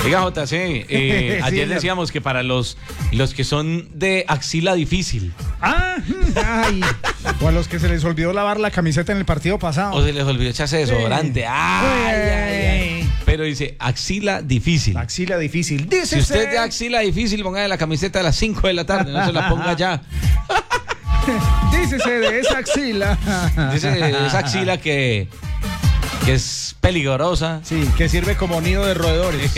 Diga, JC, ayer decíamos que para los que son de axila difícil. O a los que se les olvidó lavar la camiseta en el partido pasado. O se les olvidó echarse desodorante. Ay. Pero dice axila difícil. Axila difícil. Dícese. Si usted es de axila difícil, póngale la camiseta a las 5 de la tarde, no se la ponga ya. Dícese de esa axila. Dice de esa axila que es peligrosa. Sí, que sirve como nido de roedores.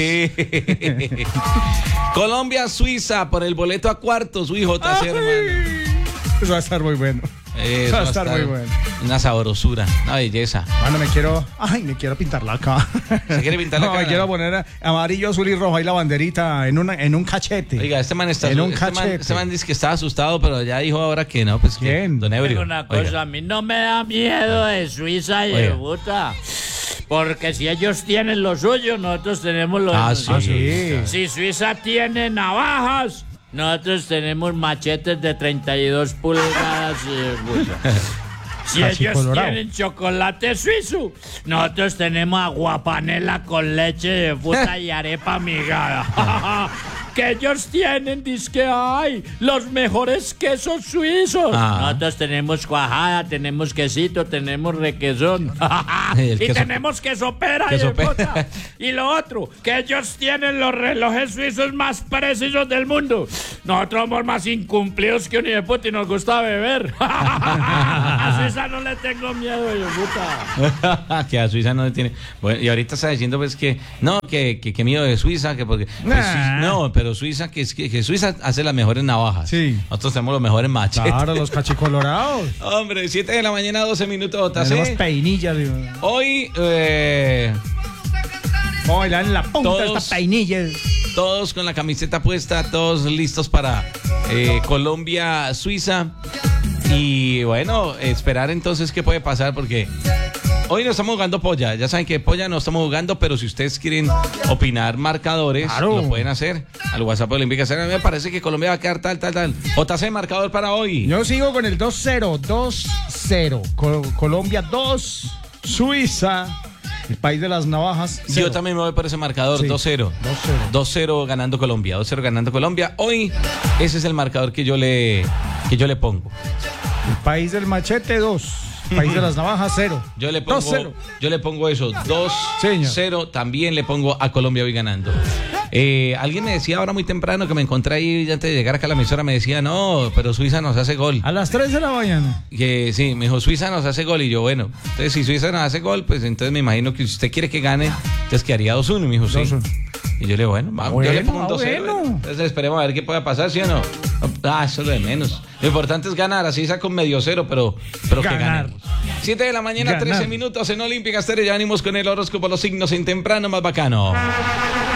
Colombia, Suiza, por el boleto a cuartos, JC, hermano. Eso va a estar muy bueno. Eso va a estar muy bueno. Una sabrosura, una belleza. Bueno, me quiero pintarla acá. ¿Se quiere pintar la cara? Me quiero poner amarillo, azul y rojo ahí la banderita en un cachete. Oiga, este man está en un cachete. Este man dice que estaba asustado, pero ya dijo ahora que no, pues ¿quién? Don Ebrio. Una cosa, a mí no me da miedo de Suiza y de Buta. Porque si ellos tienen lo suyo, nosotros tenemos lo suyo. Sí. Si Suiza tiene navajas, nosotros tenemos machetes de 32 pulgadas. Si ellos tienen chocolate suizo, nosotros tenemos aguapanela con leche de fruta y arepa migada. Que ellos tienen, dizque hay los mejores quesos suizos. Nosotros tenemos cuajada, tenemos quesito, tenemos requesón. Y tenemos queso pera. Y lo otro, que ellos tienen los relojes suizos más precisos del mundo. Nosotros somos más incumplidos que un hijo de puta y nos gusta beber. A Suiza no le tengo miedo, hijo de puta. Que a Suiza no le tiene. Bueno, y ahorita está diciendo pues que no, que miedo de Suiza, que porque pues, no, pero Suiza, que Suiza hace las mejores navajas. Sí. Nosotros tenemos los mejores machetes. Claro, los cachicolorados. Hombre, 7 de la mañana, 12 minutos. Tenemos peinillas. Hoy, vamos a bailar en la punta de estas peinillas. Todos con la camiseta puesta, todos listos para Colombia, Suiza. Y bueno, esperar entonces qué puede pasar, porque hoy no estamos jugando polla. Ya saben que polla no estamos jugando, pero si ustedes quieren opinar marcadores, claro, lo pueden hacer al WhatsApp de Olímpica. A mí me parece que Colombia va a quedar tal. JC, marcador para hoy. Yo sigo con el 2-0. Colombia 2, Suiza, el país de las navajas, 0. Yo también me voy por ese marcador, sí. 2-0. 2-0 ganando Colombia. 2-0 ganando Colombia. Hoy ese es el marcador que yo le pongo. El país del machete, 2. País de las navajas, 0. Yo le pongo eso, 2-0. También le pongo a Colombia hoy ganando. Alguien me decía ahora muy temprano que me encontré ahí antes de llegar acá a la emisora, me decía, no, pero Suiza nos hace gol. A las 3 de la mañana. Que sí, me dijo, Suiza nos hace gol. Y yo, bueno, entonces si Suiza nos hace gol, pues entonces me imagino que si usted quiere que gane, entonces que haría 2-1. Y me dijo, sí. 2-1. Y yo le digo, bueno, vamos, yo le pongo un 2-0. Bueno. Entonces esperemos a ver qué pueda pasar, ¿sí o no? Eso es lo de menos. Lo importante es ganar, así saca un medio 0, pero que ganemos. 7 de la mañana, 13 minutos en Olímpica Estéreo. Ya venimos con el horóscopo, los signos en temprano más bacano.